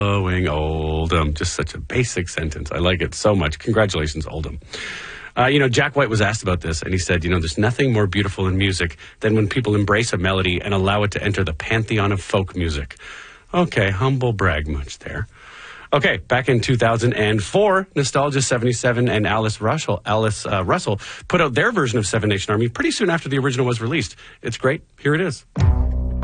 Following Oldham. Just such a basic sentence. I like it so much. Congratulations, Oldham. Jack White was asked about this, and he said, there's nothing more beautiful in music than when people embrace a melody and allow it to enter the pantheon of folk music. Okay, humble brag much there. Okay, back in 2004, Nostalgia 77 and Alice Russell put out their version of Seven Nation Army pretty soon after the original was released. It's great. Here it is.